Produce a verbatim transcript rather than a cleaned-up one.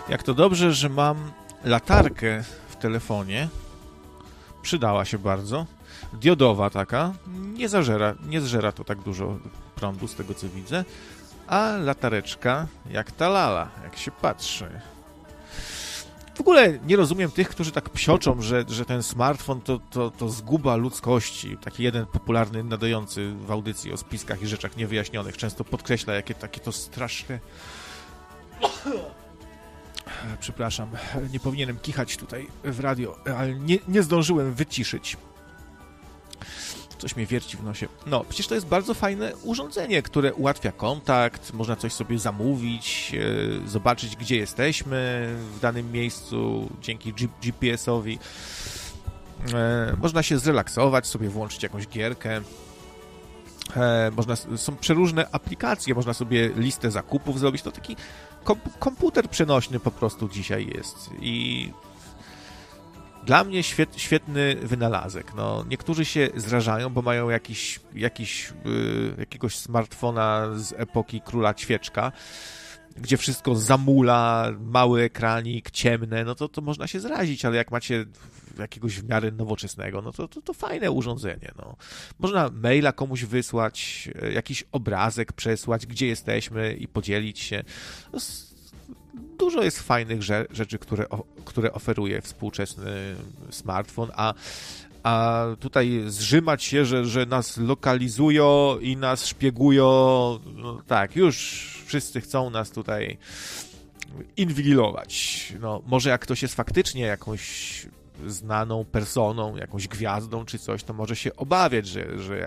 Jak to dobrze, że mam latarkę w telefonie. Przydała się bardzo. Diodowa taka. Nie zażera, nie zżera to tak dużo prądu z tego co widzę. A latareczka jak ta lala, jak się patrzy. W ogóle nie rozumiem tych, którzy tak psioczą, że, że ten smartfon to, to, to zguba ludzkości. Taki jeden popularny nadający w audycji o spiskach i rzeczach niewyjaśnionych często podkreśla, jakie takie to straszne... Przepraszam, nie powinienem kichać tutaj w radio, ale nie, nie zdążyłem wyciszyć. Coś mnie wierci w nosie. No, przecież to jest bardzo fajne urządzenie, które ułatwia kontakt, można coś sobie zamówić, e, zobaczyć, gdzie jesteśmy w danym miejscu dzięki G P S-owi. E, można się zrelaksować, sobie włączyć jakąś gierkę. E, można, są przeróżne aplikacje, można sobie listę zakupów zrobić. To taki kom- komputer przenośny po prostu dzisiaj jest. I dla mnie świet, świetny wynalazek. No, niektórzy się zrażają, bo mają jakiś, jakiś, yy, jakiegoś smartfona z epoki Króla Ćwieczka, gdzie wszystko zamula, mały ekranik, ciemne, no to, to można się zrazić, ale jak macie jakiegoś w miarę nowoczesnego, no to, to, to fajne urządzenie. No. Można maila komuś wysłać, jakiś obrazek przesłać, gdzie jesteśmy i podzielić się. No, dużo jest fajnych rzeczy, które, które oferuje współczesny smartfon, a, a tutaj zrzymać się, że, że nas lokalizują i nas szpiegują, no tak, już wszyscy chcą nas tutaj inwigilować. No, może jak ktoś jest faktycznie jakąś znaną personą, jakąś gwiazdą czy coś, to może się obawiać, że, że